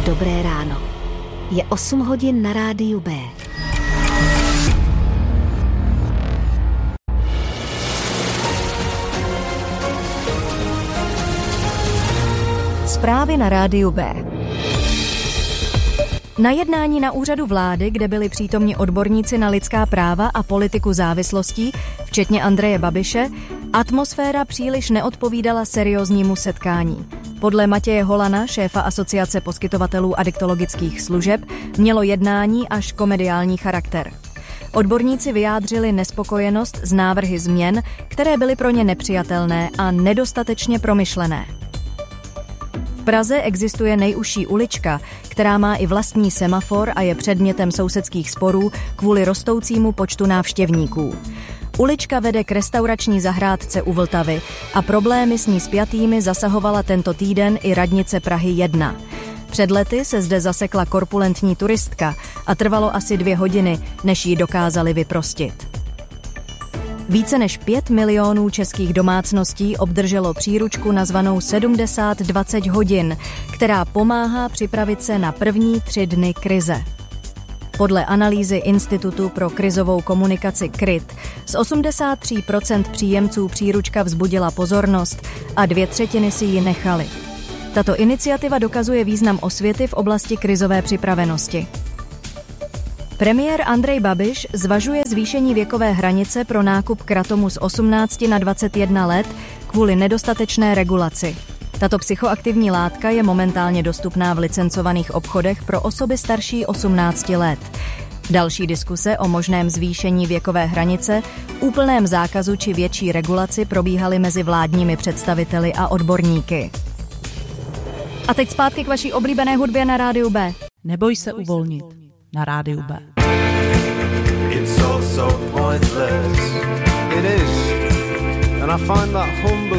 Dobré ráno. Je 8 hodin na rádiu B. Zprávy na rádiu B. Na jednání na úřadu vlády, kde byli přítomni odborníci na lidská práva a politiku závislostí, včetně Andreje Babiše, atmosféra příliš neodpovídala serióznímu setkání. Podle Matěje Holana, šéfa Asociace poskytovatelů adiktologických služeb, mělo jednání až komediální charakter. Odborníci vyjádřili nespokojenost z návrhy změn, které byly pro ně nepřijatelné a nedostatečně promyšlené. V Praze existuje nejužší ulička, která má i vlastní semafor a je předmětem sousedských sporů kvůli rostoucímu počtu návštěvníků. Ulička vede k restaurační zahrádce u Vltavy a problémy s ní spjatými zasahovala tento týden i radnice Prahy 1. Před lety se zde zasekla korpulentní turistka a trvalo asi 2 hodiny, než ji dokázali vyprostit. Více než 5 milionů českých domácností obdrželo příručku nazvanou 70-20 hodin, která pomáhá připravit se na první 3 dny krize. Podle analýzy Institutu pro krizovou komunikaci KRIT z 83% příjemců příručka vzbudila pozornost a 2/3 si ji nechali. Tato iniciativa dokazuje význam osvěty v oblasti krizové připravenosti. Premiér Andrej Babiš zvažuje zvýšení věkové hranice pro nákup kratomu z 18 na 21 let kvůli nedostatečné regulaci. Tato psychoaktivní látka je momentálně dostupná v licencovaných obchodech pro osoby starší 18 let. Další diskuse o možném zvýšení věkové hranice, úplném zákazu či větší regulaci probíhaly mezi vládními představiteli a odborníky. A teď zpátky k vaší oblíbené hudbě na rádiu B. Neboj se uvolnit na rádiu B. It's all so pointless. It is. And I find that humble